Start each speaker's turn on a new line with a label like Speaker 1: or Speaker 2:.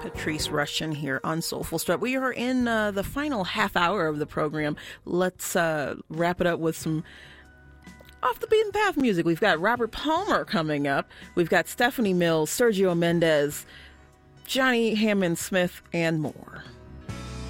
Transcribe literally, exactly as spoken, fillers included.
Speaker 1: Patrice Rushen here on Soulful Strut. We are in uh, the final half hour of the program. Let's uh, wrap it up with some off the beaten path music. We've got Robert Palmer coming up. We've got Stephanie Mills, Sergio Mendes, Johnny Hammond Smith, and more.